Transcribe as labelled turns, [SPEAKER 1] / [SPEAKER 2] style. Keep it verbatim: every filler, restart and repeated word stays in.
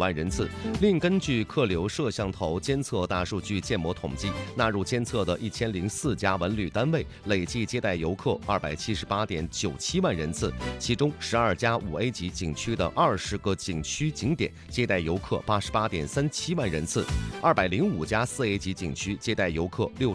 [SPEAKER 1] 万人次。另根据客流摄像头监测大数据建模统计，纳入监测的一千零四家文旅单位累计接待游客二百七十八点九七万人次，其中十二家五 A 级景区的二十个景区景点接待游客八十八点三七万人次，二百零五家四 A 级景区接待游客六